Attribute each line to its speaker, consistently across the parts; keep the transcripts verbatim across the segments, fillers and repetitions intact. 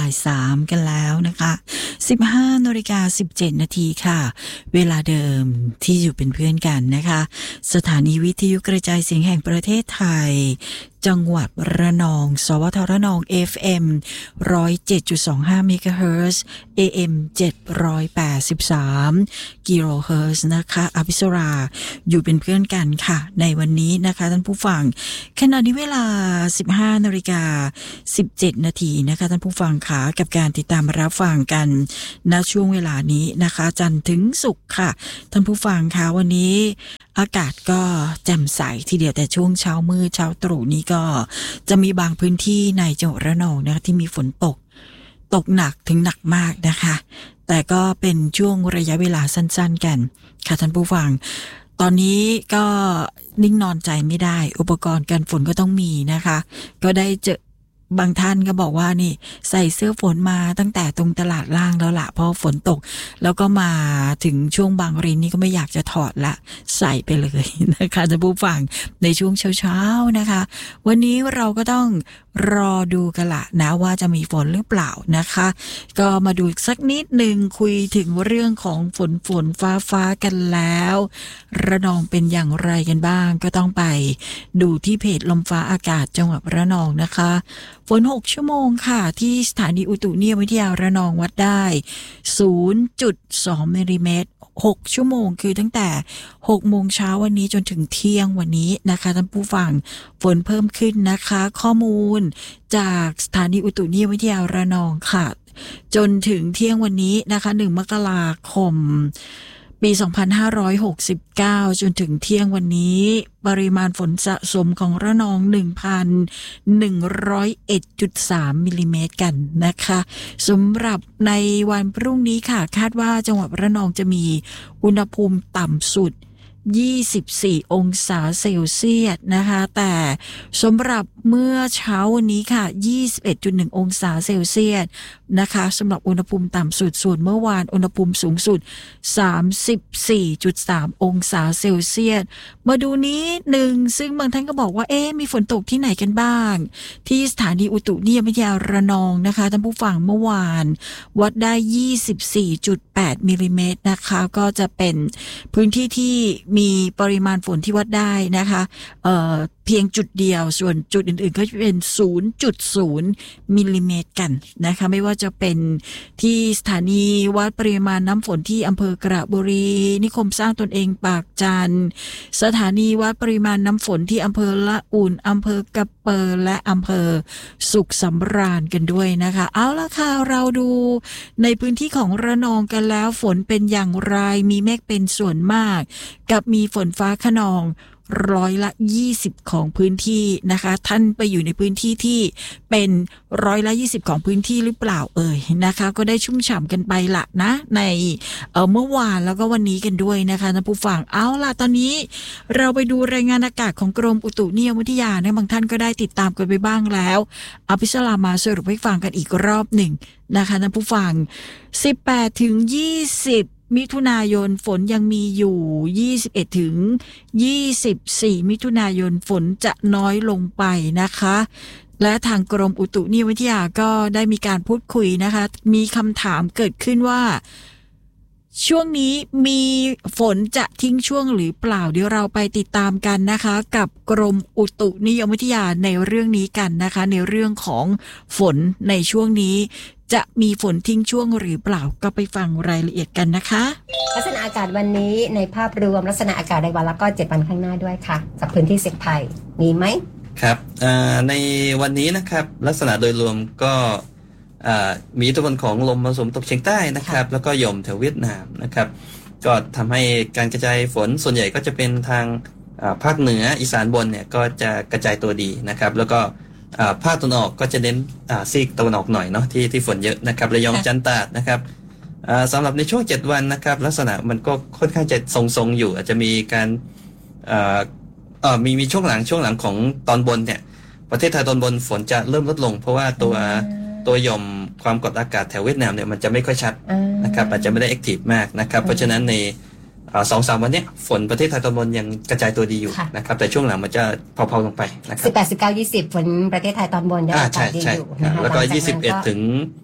Speaker 1: ายสามกันแล้วนะคะสิบห้านาฬิกาสิบเจ็ดนาทีค่ะเวลาเดิมที่อยู่เป็นเพื่อนกันนะคะสถานีวิทยุกระจายเสียงแห่งประเทศไทยจังหวัดระนองสวทระนอง เอฟ เอ็ม หนึ่งร้อยเจ็ดจุดสองห้า เมกะเฮิรตซ์ เอ เอ็ม เจ็ดร้อยแปดสิบสาม กิโลเฮิรตซ์นะคะอภิสราอยู่เป็นเพื่อนกันค่ะในวันนี้นะคะท่านผู้ฟังขณะนี้เวลา สิบห้านาฬิกาสิบเจ็ดนาทีนะคะท่านผู้ฟังค่ะกับการติดตามรับฟังกันณช่วงเวลานี้นะคะจันทร์ถึงศุกร์ค่ะท่านผู้ฟังค่ะวันนี้อากาศก็แจ่มใสทีเดียวแต่ช่วงเช้ามืดเช้าตรู่นี้ก็จะมีบางพื้นที่ในจังหวัดระนองนะคะที่มีฝนตกตกหนักถึงหนักมากนะคะแต่ก็เป็นช่วงระยะเวลาสั้นๆกันค่ะท่านผู้ฟังตอนนี้ก็นิ่งนอนใจไม่ได้อุปกรณ์กันฝนก็ต้องมีนะคะก็ได้เจอบางท่านก็บอกว่านี่ใส่เสื้อฝนมาตั้งแต่ตรงตลาดล่างแล้วล่ะเพราะฝนตกแล้วก็มาถึงช่วงบางรินนี่ก็ไม่อยากจะถอดละใส่ไปเลยนะคะท่านผู้ฟังในช่วงเช้าๆนะคะวันนี้เราก็ต้องรอดูกันละนะว่าจะมีฝนหรือเปล่านะคะก็มาดูสักนิดหนึ่งคุยถึงเรื่องของฝนฝนฟ้าฟ้ากันแล้วระนองเป็นอย่างไรกันบ้างก็ต้องไปดูที่เพจลมฟ้าอากาศจังหวัดระนองนะคะฝนหกชั่วโมงค่ะที่สถานีอุตุนิยมวิทยาระนองวัดได้ ศูนย์จุดสอง มิลลิเมตรหกชั่วโมงคือตั้งแต่หกโมงเช้าวันนี้จนถึงเที่ยงวันนี้นะคะท่านผู้ฟังฝนเพิ่มขึ้นนะคะข้อมูลจากสถานีอุตุนิยมวิทยาระนองค่ะจนถึงเที่ยงวันนี้นะคะหนึ่งมกราคมปีสองพันห้าร้อยหกสิบเก้าจนถึงเที่ยงวันนี้ปริมาณฝนสะสมของระนอง หนึ่งพันหนึ่งร้อยเอ็ดจุดสาม มิลลิเมตรกันนะคะสำหรับในวันพรุ่งนี้ค่ะคาดว่าจังหวัดระนองจะมีอุณหภูมิต่ำสุดยี่สิบสี่องศาเซลเซียสนะคะแต่สำหรับเมื่อเช้าวันนี้ค่ะ ยี่สิบเอ็ดจุดหนึ่ง องศาเซลเซียสนะคะสำหรับอุณหภูมิต่ำสุดส่วนเมื่อวานอุณหภูมิสูงสุด สามสิบสี่จุดสาม องศาเซลเซียสมาดูนี้หนึ่งซึ่งบางท่านก็บอกว่าเอ๊ะมีฝนตกที่ไหนกันบ้างที่สถานีอุตุนิยมวิทยาระนองนะคะท่านผู้ฟังเมื่อวานวัดได้ ยี่สิบสี่จุดแปด มิลลิเมตรนะคะก็จะเป็นพื้นที่ที่มีปริมาณฝนที่วัดได้นะคะเอ่อเพียงจุดเดียวส่วนจุดอื่นๆก็จะเป็น ศูนย์จุดศูนย์ มิลลิเมตรกันนะคะไม่ว่าจะเป็นที่สถานีวัดปริมาณน้ำฝนที่อำเภอกระบุรีนิคมสร้างตนเองปากจันทร์สถานีวัดปริมาณน้ำฝนที่อำเภอละอุ่นอำเภอกระเปอร์และอำเภอสุขสำราญกันด้วยนะคะเอาละค่ะเราดูในพื้นที่ของระนองกันแล้วฝนเป็นอย่างไรมีเมฆเป็นส่วนมากกับมีฝนฟ้าคะนองร้อยละยี่สิบของพื้นที่นะคะท่านไปอยู่ในพื้นที่ที่เป็นร้อยละยี่สิบของพื้นที่หรือเปล่าเอ่ยนะคะก็ได้ชุ่มฉ่ำกันไปละนะในเอ่อเมื่อวานแล้วก็วันนี้กันด้วยนะคะท่านผู้ฟังเอาล่ะตอนนี้เราไปดูรายงานอากาศของกรมอุตุนิยมวิทยานะบางท่านก็ได้ติดตามกันไปบ้างแล้วอภิชรามาสรุปให้ฟังกันอีกรอบหนึ่งนะคะท่านผู้ฟังสิบแปดถึงยี่สิบมิถุนายนฝนยังมีอยู่ยี่สิบเอ็ดถึงยี่สิบสี่มิถุนายนฝนจะน้อยลงไปนะคะและทางกรมอุตุนิยมวิทยาก็ได้มีการพูดคุยนะคะมีคำถามเกิดขึ้นว่าช่วงนี้มีฝนจะทิ้งช่วงหรือเปล่าเดี๋ยวเราไปติดตามกันนะคะกับกรมอุตุนิยมวิทยาในเรื่องนี้กันนะคะในเรื่องของฝนในช่วงนี้จะมีฝนทิ้งช่วงหรือเปล่าก็ไปฟังรายละเอียดกันนะคะ
Speaker 2: ลักษณะอากาศวันนี้ในภาพรวมลักษณะอากาศในวันแล้วก็เจ็ดวันข้างหน้าด้วยค่ะจากพื้นที่เสี่ยงภัยมีไหม
Speaker 3: ครับในวันนี้นะครับลักษณะโดยรวมก็มีอิทธิพลของลมมรสุมตกเฉียงใต้นะครับแล้วก็หย่อมแถวเวียดนามนะครับก็ทำให้การกระจายฝนส่วนใหญ่ก็จะเป็นทางภาคเหนืออีสานบนเนี่ยก็จะกระจายตัวดีนะครับแล้วก็ภาคตะวันออกก็จะเน้นซีกตะวันออกหน่อยเนาะที่ที่ฝนเยอะนะครับระยองจันทร์ตราดนะครับสำหรับในช่วงเจ็ดวันนะครับลักษณะมันก็ค่อนข้างจะทรงๆอยู่อาจจะมีการมีมีช่วงหลังช่วงหลังของตอนบนเนี่ยประเทศไทยตอนบนฝนจะเริ่มลดลงเพราะว่าตัวตัวหย่อมความกดอากาศแถวเวียดนามเนี่ยมันจะไม่ค่อยชัดนะครับอาจจะไม่ได้แอคทีฟมากนะครับเพราะฉะนั้นในสองสามวันนี้ฝนประเทศไทยตอนบนยังกระจายตัวดีอยู่นะครับแต่ช่วงหลังมันจะเผาๆลงไปนะครับ
Speaker 2: สิบแปด สิบเก้า ยี่สิบฝนประเทศไทยตอนบนยังกระจายดีอยู่
Speaker 3: แล้วก็ยี่สิบเอ็ดถึง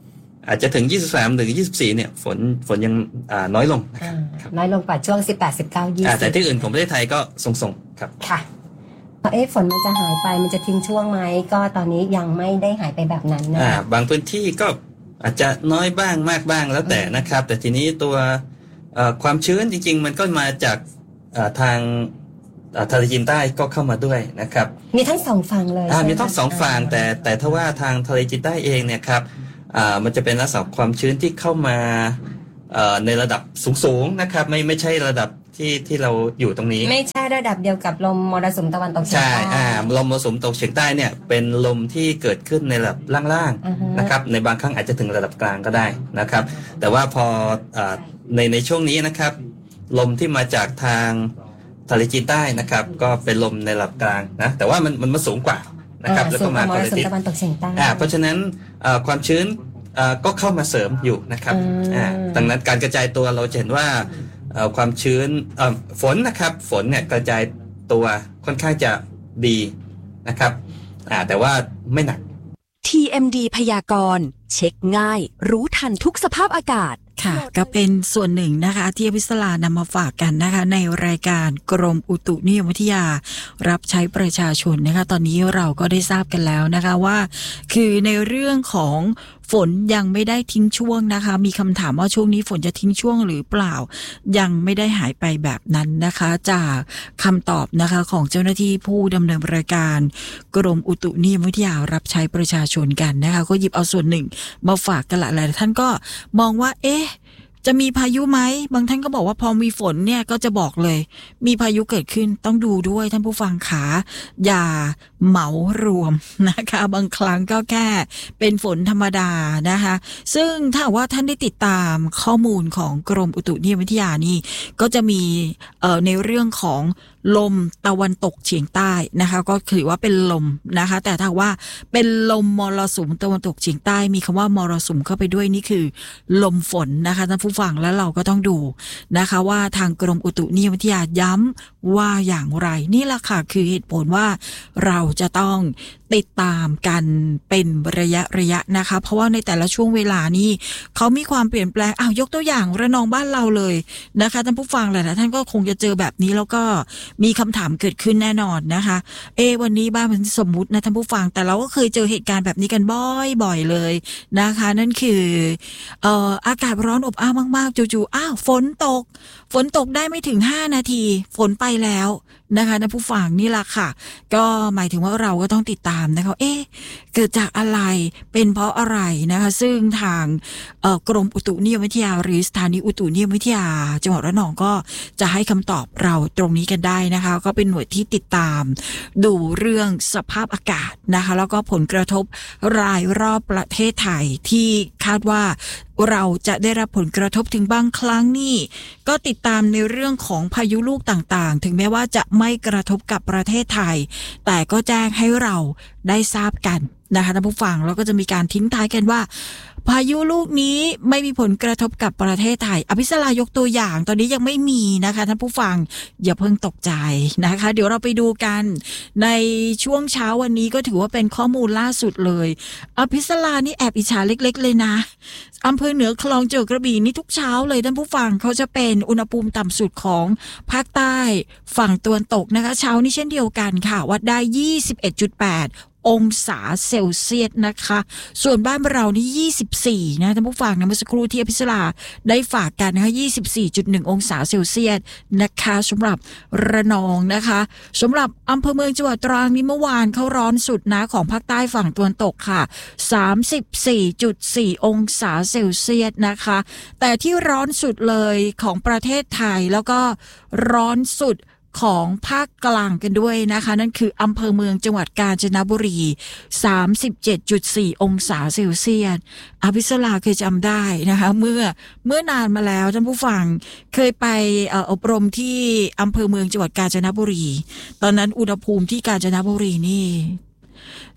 Speaker 3: อาจจะถึงยี่สิบสามถึงยี่สิบสี่เนี่ยฝนฝนยังอ่าน้อยลงนะครับ
Speaker 2: น้อยลงกว่าช่วงสิบแปด สิบเก้า ยี่สิบ
Speaker 3: แต่ที่อื่นของประเทศไทยก็ทรงๆครับ
Speaker 2: ค่ะเอ๊ะฝนมันจะหายไปมันจะทิ้งช่วงไหมก็ตอนนี้ยังไม่ได้หายไปแบบนั้นนะ
Speaker 3: บางพื้นที่ก็อาจจะน้อยบ้างมากบ้างแล้วแต่นะครับแต่ทีนี้ตัวความชื้นจริงๆมันก็มาจากทางทะเลจีนใต้ก็เข้ามาด้วยนะครับ
Speaker 2: มีทั้งสองฝั่งเลย
Speaker 3: มีทั้งสองฝั่งแต่แต่ถ้าว่าทางทะเลจีนใต้เองเนี่ยครับมันจะเป็นลักษณะความชื้นที่เข้ามาในระดับสูงๆนะครับไม่ไม่ใช่ระดับที่ที่เราอยู่ตรงนี้
Speaker 2: ไม่ใช่ระดับเดียวกับลมมรสุมตะวันตกเฉียงใต้
Speaker 3: ใช่ลมมรสุมตะวันตกเฉียงใต้เนี่ยเป็นลมที่เกิดขึ้นในระดับล่างๆนะครับในบางครั้งอาจจะถึงระดับกลางก็ได้นะครับแต่ว่าพอในในช่วงนี้นะครับลมที่มาจากทางทะเลจีนใต้นะครับก็เป็นลมในระดับกลางนะแต่ว่ามันมันมาสูงกว่านะครับ
Speaker 2: แล้วก็มาคนละทิศตะวันตกเฉียงใต้
Speaker 3: เพราะฉะนั้นความชื้นก็เข้ามาเสริมอยู่นะครับดังนั้นการกระจายตัวเราจะเห็นว่าความชื้นฝนนะครับฝนเนี่ยกระจายตัวค่อนข้างจะดีนะครับแต่ว่าไม่หนัก
Speaker 4: ที เอ็ม ดี พยากรณ์เช็คง่ายรู้ทันทุกสภาพอากาศ
Speaker 1: ค่ะก็เป็นส่วนหนึ่งนะคะที่อภิสรานำมาฝากกันนะคะในรายการกรมอุตุนิยมวิทยารับใช้ประชาชนนะคะตอนนี้เราก็ได้ทราบกันแล้วนะคะว่าคือในเรื่องของฝนยังไม่ได้ทิ้งช่วงนะคะมีคำถามว่าช่วงนี้ฝนจะทิ้งช่วงหรือเปล่ายังไม่ได้หายไปแบบนั้นนะคะจากคำตอบนะคะของเจ้าหน้าที่ผู้ดำเนินรายการกรมอุตุนิยมวิทยารับใช้ประชาชนกันนะคะก็หยิบเอาส่วนหนึ่งมาฝากกันละหลายท่านก็มองว่าเอ๊ะจะมีพายุไหมบางท่านก็บอกว่าพอมีฝนเนี่ยก็จะบอกเลยมีพายุเกิดขึ้นต้องดูด้วยท่านผู้ฟังขาอย่าเหมารวมนะคะบางครั้งก็แค่เป็นฝนธรรมดานะคะซึ่งถ้าว่าท่านได้ติดตามข้อมูลของกรมอุตุนิยมวิทยานี่ก็จะมีเอ่อในเรื่องของลมตะวันตกเฉียงใต้นะคะก็ถือว่าเป็นลมนะคะแต่ถ้าว่าเป็นลมมรสุมตะวันตกเฉียงใต้มีคำว่ามรสุมเข้าไปด้วยนี่คือลมฝนนะคะท่านผู้ฟังแล้วเราก็ต้องดูนะคะว่าทางกรมอุตุนิยมวิทยาย้ำว่าอย่างไรนี่แหละค่ะคือเหตุผลว่าเราจะต้องติดตามกันเป็นระยะระยะนะคะเพราะว่าในแต่ละช่วงเวลานี้เขามีความเปลี่ยนแปลงอ้าวยกตัวอย่างระนองบ้านเราเลยนะคะท่านผู้ฟังหลายๆท่านก็คงจะเจอแบบนี้แล้วก็มีคำถามเกิดขึ้นแน่นอนนะคะเอวันนี้บ้านมันสมมุตินะท่านผู้ฟังแต่เราก็เคยเจอเหตุการณ์แบบนี้กันบ่อยๆเลยนะคะนั่นคือเอ่ออากาศร้อนอบอ้าวมากๆจู่ๆอ้าวฝนตกฝนตกได้ไม่ถึงห้านาทีฝนไปแล้วนะคะท่านผู้ฟังนี่แหละค่ะก็หมายถึงว่าเราก็ต้องติดตามนะคะเอ๊ะเกิดจากอะไรเป็นเพราะอะไรนะคะซึ่งทางกรมอุตุนิยมวิทยาหรือสถานีอุตุนิยมวิทยาจังหวัดระนองก็จะให้คำตอบเราตรงนี้กันได้นะคะก็เป็นหน่วยที่ติดตามดูเรื่องสภาพอากาศนะคะแล้วก็ผลกระทบรายรอบประเทศไทยที่คาดว่าเราจะได้รับผลกระทบถึงบางครั้งนี่ก็ติดตามในเรื่องของพายุลูกต่างๆถึงแม้ว่าจะไม่กระทบกับประเทศไทยแต่ก็แจ้งให้เราได้ทราบกันนะคะท่านผู้ฟังแล้วก็จะมีการทิ้งท้ายกันว่าพายุลูกนี้ไม่มีผลกระทบกับประเทศไทยอภิสรายกตัวอย่างตอนนี้ยังไม่มีนะคะท่านผู้ฟังอย่าเพิ่งตกใจนะคะเดี๋ยวเราไปดูกันในช่วงเช้าวันนี้ก็ถือว่าเป็นข้อมูลล่าสุดเลยอภิสรานี่แอบอิจฉาเล็กๆเลยนะอำเภอเหนือคลองเจอกระบี่นี่ทุกเช้าเลยท่านผู้ฟังเขาจะเป็นอุณหภูมิต่ำสุดของภาคใต้ฝั่งตะวันตกนะคะเช้านี้เช่นเดียวกันค่ะวัดได้ ยี่สิบเอ็ดจุดแปดองศาเซลเซียสนะคะส่วนบ้านเรานี่ยี่สิบสี่นะท่านผู้ฟังนะเมื่อสักครู่ที่อภิสราได้ฝากกันนะคะ ยี่สิบสี่จุดหนึ่ง องศาเซลเซียสนะคะสำหรับระนองนะคะสำหรับอำเภอเมืองจังหวัดตรังนี่เมื่อวานเขาร้อนสุดนะของภาคใต้ฝั่งตะวันตกค่ะ สามสิบสี่จุดสี่ องศาเซลเซียสนะคะแต่ที่ร้อนสุดเลยของประเทศไทยแล้วก็ร้อนสุดของภาคกลางกันด้วยนะคะนั่นคืออำเภอเมืองจังหวัดกาญจนบุรี สามสิบเจ็ดจุดสี่ องศาเซลเซียสอภิสราเคยจำได้นะคะเมื่อเมื่อนานมาแล้วท่านผู้ฟังเคยไปอบรมที่อำเภอเมืองจังหวัดกาญจนบุรีตอนนั้นอุณหภูมิที่กาญจนบุรีนี่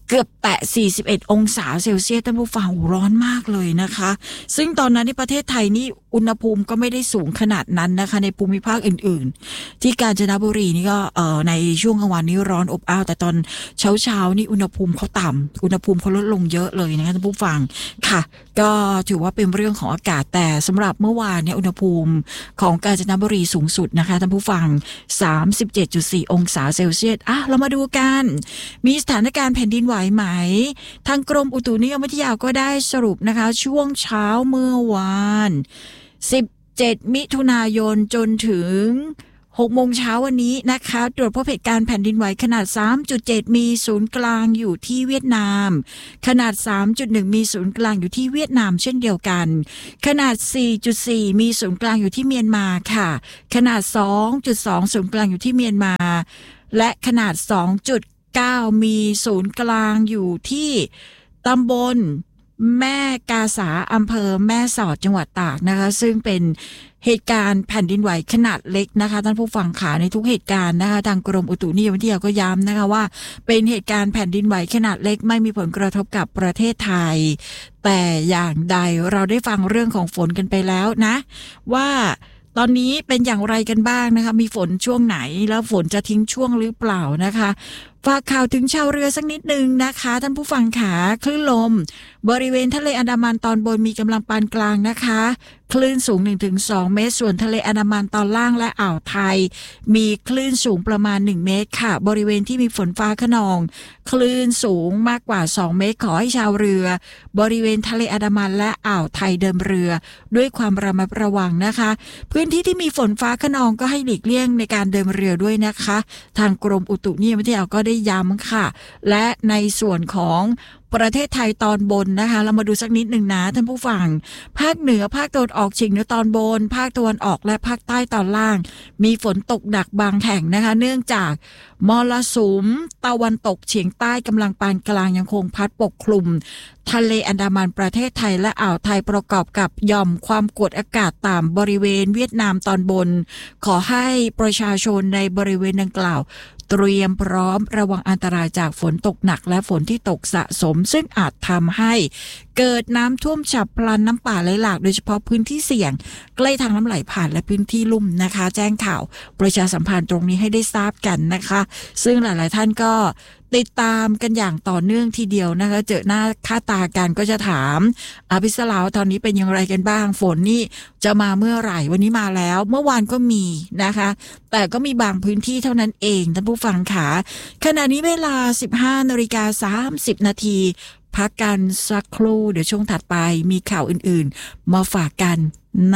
Speaker 1: เกือบแตะสี่สิบเอ็ดองศาเซลเซียสท่านผู้ฟังร้อนมากเลยนะคะซึ่งตอนนั้นในประเทศไทยนี่อุณหภูมิก็ไม่ได้สูงขนาดนั้นนะคะในภูมิภาคอื่นๆที่กาญจนบุรีนี่ก็เอ่อในช่วงกลางวันนี้ร้อนอบอ้าวแต่ตอนเช้าๆนี่อุณหภูมิเขาต่ำอุณหภูมิเขาลดลงเยอะเลยนะคะท่านผู้ฟังค่ะก็ถือว่าเป็นเรื่องของอากาศแต่สำหรับเมื่อวานเนี่ยอุณหภูมิของกาญจนบุรีสูงสุดนะคะท่านผู้ฟัง สามสิบเจ็ดจุดสี่ องศาเซลเซียสอ่ะเรามาดูกันมีสถานการณ์แผ่นดินไหวไหมทางกรมอุตุนิยมวิทยาก็ได้สรุปนะคะช่วงเช้าเมื่อวานสิบเจ็ดมิถุนายนจนถึงหกโมงเช้าวันนี้นะคะตรวจพบเหตุการณ์แผ่นดินไหวขนาด สามจุดเจ็ด มีศูนย์กลางอยู่ที่เวียดนามขนาด สามจุดหนึ่ง มีศูนย์กลางอยู่ที่เวียดนามเช่นเดียวกันขนาด สี่จุดสี่ มีศูนย์กลางอยู่ที่เมียนมาค่ะขนาด สองจุดสอง ศูนย์กลางอยู่ที่เมียนมาและขนาด สองจุดเก้า มีศูนย์กลางอยู่ที่ตำบลแม่กาสาอำเภอแม่สอดจังหวัดตากนะคะซึ่งเป็นเหตุการณ์แผ่นดินไหวขนาดเล็กนะคะท่านผู้ฟังขาในทุกเหตุการณ์นะคะทางกรมอุตุนิยมวิทยาก็ย้ำนะคะว่าเป็นเหตุการณ์แผ่นดินไหวขนาดเล็กไม่มีผลกระทบกับประเทศไทยแต่อย่างใดเราได้ฟังเรื่องของฝนกันไปแล้วนะว่าตอนนี้เป็นอย่างไรกันบ้างนะคะมีฝนช่วงไหนแล้วฝนจะทิ้งช่วงหรือเปล่านะคะฝากข่าวถึงชาวเรือสักนิดนึงนะคะท่านผู้ฟังขาคลื่นลมบริเวณทะเลอันดามันตอนบนมีกำลังปานกลางนะคะคลื่นสูง หนึ่งถึงสอง เมตรส่วนทะเลอันดามันตอนล่างและอ่าวไทยมีคลื่นสูงประมาณหนึ่งเมตรค่ะบริเวณที่มีฝนฟ้าคะนองคลื่นสูงมากกว่าสองเมตรขอให้ชาวเรือบริเวณทะเลอันดามันและอ่าวไทยเดินเรือด้วยความระมัดระวังนะคะพื้นที่ที่มีฝนฟ้าคะนองก็ให้หลีกเลี่ยงในการเดินเรือด้วยนะคะทางกรมอุตุนิยมวิทยาก็ได้ย้ำค่ะและในส่วนของประเทศไทยตอนบนนะคะเรามาดูสักนิดหนึ่งนะท่านผู้ฟังภาคเหนือภาคตะวันออกเฉียงเหนือตอนบนภาคตะวันออกและภาคใต้ตอนล่างมีฝนตกหนักบางแห่งนะคะเนื่องจากมรสุมตะวันตกเฉียงใต้กำลังปานกลางยังคงพัดปกคลุมทะเลอันดามันประเทศไทยและอ่าวไทยประกอบกับหย่อมความกดอากาศต่ำบริเวณเวียดนามตอนบนขอให้ประชาชนในบริเวณดังกล่าวเตรียมพร้อมระวังอันตรายจากฝนตกหนักและฝนที่ตกสะสมซึ่งอาจทำให้เกิดน้ำท่วมฉับพลันน้ำป่าไหลหลากโดยเฉพาะพื้นที่เสี่ยงใกล้ทางน้ำไหลผ่านและพื้นที่ลุ่มนะคะแจ้งข่าวประชาสัมพันธ์ตรงนี้ให้ได้ทราบกันนะคะซึ่งหลายๆท่านก็ติดตามกันอย่างต่อเนื่องทีเดียวนะคะเจอหน้าค่าตากันก็จะถามอภิสลาวตอนนี้เป็นอย่างไรกันบ้างฝนนี่จะมาเมื่อไหร่วันนี้มาแล้วเมื่อวานก็มีนะคะแต่ก็มีบางพื้นที่เท่านั้นเองท่านผู้ฟังค่ะขณะนี้เวลา สิบห้านาฬิกาสามสิบนาทีพักกันสักครู่เดี๋ยวช่วงถัดไปมีข่าวอื่นๆมาฝากกัน